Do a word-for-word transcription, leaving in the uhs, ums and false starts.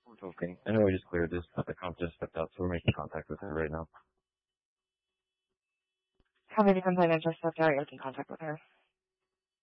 We're talking. I know we just cleared this, but the comp just stepped out, so we're making contact with her right now. How many complainants are stepped out? You're making contact with her.